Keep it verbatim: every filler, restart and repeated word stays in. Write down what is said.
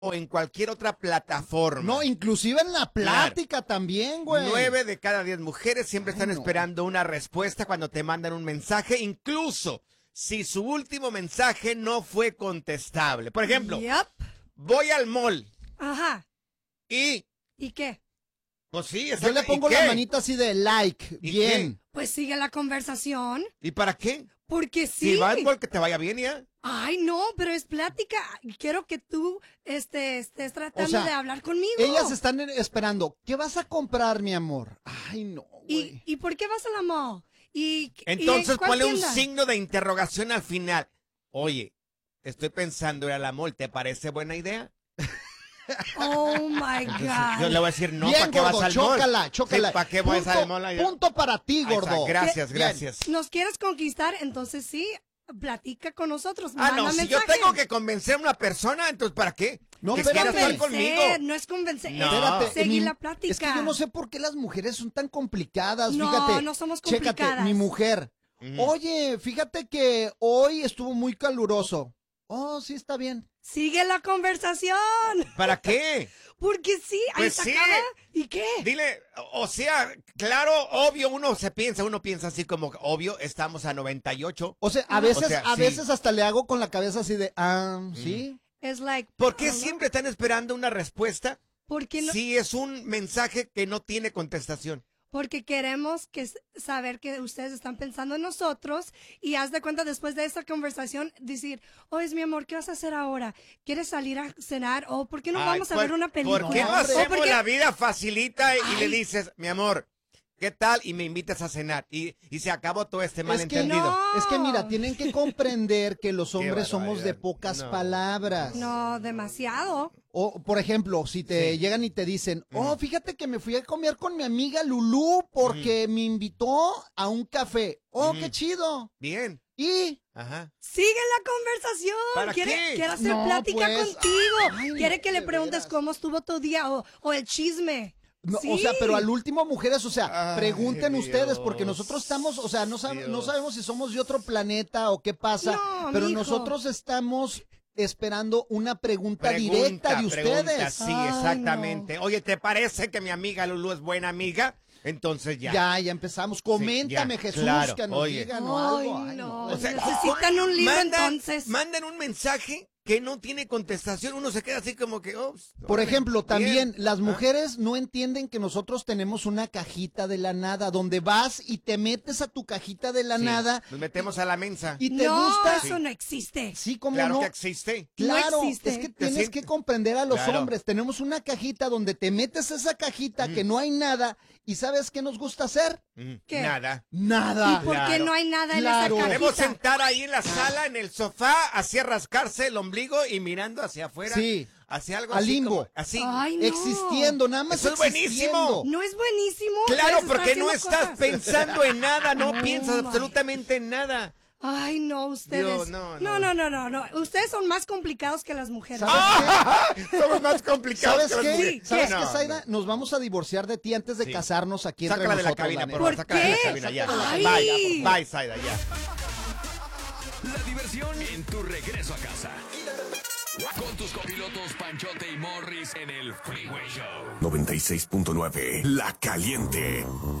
o en cualquier otra plataforma. No, inclusive en la plática claro. también, güey. Nueve de cada diez mujeres siempre Ay, están no. esperando una respuesta cuando te mandan un mensaje, incluso si su último mensaje no fue contestable. Por ejemplo, yep. voy al mall. Ajá. ¿Y? ¿Y qué? Pues sí, exacto. Yo le pongo la manita así de like, bien. Qué? Pues sigue la conversación. ¿Y para qué? Porque sí. Si va al mall, que te vaya bien ya. Ay, no, pero es plática. Quiero que tú este, estés tratando o sea, de hablar conmigo. Ellas están esperando. ¿Qué vas a comprar, mi amor? Ay, no, güey. ¿Y, ¿Y por qué vas a la mall? ¿Y, Entonces ¿y ponle tienda? un signo de interrogación al final. Oye, estoy pensando ir a la mall. ¿Te parece buena idea? Oh my God. Entonces, yo le voy a decir, no, Bien, ¿para qué gordo, vas al chócala, mall? Chócala, sí, ¿para qué punto, vas al mall allá? Punto para ti, gordo. Gracias, Bien. gracias. ¿Nos quieres conquistar? Entonces sí, platica con nosotros. Ah, manda no, si mensaje. yo tengo que convencer a una persona, entonces ¿para qué? No, que espérate. quiera estar conmigo. No es convencer, no. espérate, seguir mi, la plática. Es que yo no sé por qué las mujeres son tan complicadas, no, fíjate. No, somos complicadas. Chécate, mi mujer. Mm. Oye, fíjate que hoy estuvo muy caluroso. Oh, sí, está bien. Sigue la conversación. ¿Para qué? Porque sí, ahí pues se sí. acaba. ¿Y qué? Dile, o sea, claro, obvio, uno se piensa, uno piensa así como, obvio, estamos a noventa y ocho. O sea, a veces, o sea, a sí. veces hasta le hago con la cabeza así de, ah, mm. ¿sí? Es like, ¿por qué siempre están esperando una respuesta? Porque no. Si es un mensaje que no tiene contestación. Porque queremos que saber que ustedes están pensando en nosotros y haz de cuenta después de esta conversación decir, oye, mi amor, ¿qué vas a hacer ahora? ¿Quieres salir a cenar? ¿O por qué no Ay, vamos a ¿por, ver una película? ¿Por qué no hacemos porque... la vida facilita y, y le Ay. dices, mi amor, ¿qué tal? Y me invitas a cenar. Y, y se acabó todo este malentendido. Es que, no. es que mira, tienen que comprender que los hombres somos de pocas no. palabras. No, demasiado. O, por ejemplo, si te sí. llegan y te dicen, oh, fíjate que me fui a comer con mi amiga Lulú porque mm. me invitó a un café. Oh, mm. qué chido. Bien. ¿Y? Ajá. Sigue la conversación. ¿Para ¿Quiere, qué? quiere hacer no, plática pues. contigo. Ay, quiere no, que le preguntes veras. cómo estuvo tu día o, o el chisme. No, sí. O sea, pero al último, mujeres, o sea, Ay, pregunten Dios, ustedes, porque nosotros estamos, o sea, no, sab no sabemos si somos de otro planeta o qué pasa, no, pero mijo. nosotros estamos esperando una pregunta, pregunta directa de pregunta, ustedes. Sí, Ay, exactamente. No. Oye, ¿te parece que mi amiga Lulú es buena amiga? Entonces ya. Ya, ya empezamos. Coméntame, sí, ya, Jesús, claro. que nos Oye. digan o Ay, algo. Ay, no. no. O sea, necesitan un libro mandan, entonces. Mandan un mensaje que no tiene contestación. Uno se queda así como que, oh, Por órale, ejemplo, también bien. las ¿Ah? mujeres no entienden que nosotros tenemos una cajita de la nada, donde vas y te metes a tu cajita de la Sí, nada. Nos metemos a la mensa. Y te no, gusta. eso no existe. Sí, como Claro no. que existe. Claro, No existe. es que ¿Te tienes sientes? que comprender a los Claro. hombres. Tenemos una cajita donde te metes a esa cajita Mm. que no hay nada. ¿Y sabes qué nos gusta hacer? Mm, ¿Qué? Nada. Nada. ¿Y por qué Claro. no hay nada en Claro. esa Podemos cajita? sentar ahí en la sala, en el sofá, así a rascarse el ombligo y mirando hacia afuera. Sí. Hacia algo Al así limbo. como- así. Ay, no. Existiendo, nada más Eso es existiendo. buenísimo. No es buenísimo. Claro, Ustedes porque están no haciendo estás cosas. pensando en nada, no Oh, piensas my. absolutamente en nada. Ay, no, ustedes. Dios, no, no, no. no, no, no, no. Ustedes son más complicados que las mujeres. ¿Sabes ¡Ah! Somos más complicados. ¿Sabes que las qué? mujeres. ¿Sabes No, qué, no. Zaida? Nos vamos a divorciar de ti antes de Sí. casarnos aquí entre Sácala de la nosotros, cabina, neta. por favor. ¿Por Sácala de la qué? cabina ya. Ay. Bye, bye, Zaida, ya. La diversión en tu regreso a casa. Con tus copilotos Panchote y Morris en el Freeway Show. noventa y seis punto nueve La Caliente.